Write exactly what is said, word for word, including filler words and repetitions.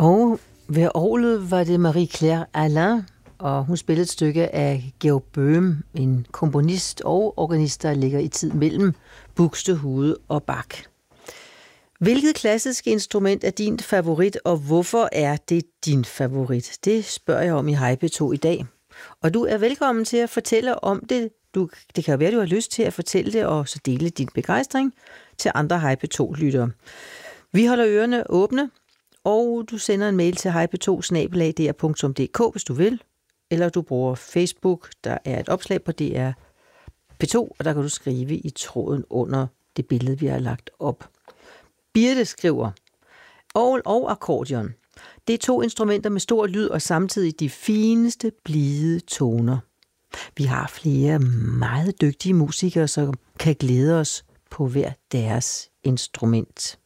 Og ved orglet var det Marie-Claire Alain, og hun spillede et stykke af Georg Böhm, en komponist og organist, der ligger i tid mellem Buxtehude og Bach. Hvilket klassisk instrument er din favorit, og hvorfor er det din favorit? Det spørger jeg om i Hej P to i dag. Og du er velkommen til at fortælle om det. Du, det kan jo være, du har lyst til at fortælle det, og så dele din begejstring til andre Hej P to-lyttere. Vi holder ørerne åbne, og du sender en mail til hej p to snabel-a d r punktum d k, hvis du vil. Eller du bruger Facebook, der er et opslag på D R P to, og der kan du skrive i tråden under det billede, vi har lagt op. Birte skriver, orgel og akkordeon. Det er to instrumenter med stor lyd og samtidig de fineste, blide toner. Vi har flere meget dygtige musikere, som kan glæde os på hver deres instrument.